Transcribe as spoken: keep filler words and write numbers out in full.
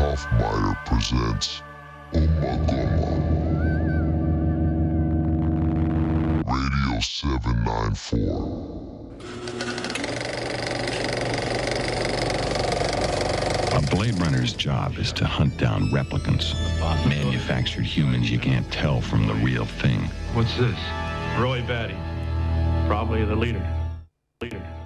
Hoffmeyer presents Ummagumma. Radio seven nine four. A Blade Runner's job is to hunt down replicants, manufactured humans you can't tell from the real thing. What's this? Roy Batty, probably the leader. Leader.